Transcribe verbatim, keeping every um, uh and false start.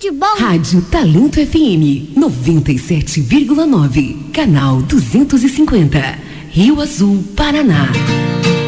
futebol. Rádio Talento F M noventa e sete vírgula nove, canal duzentos e cinquenta, Rio Azul, Paraná.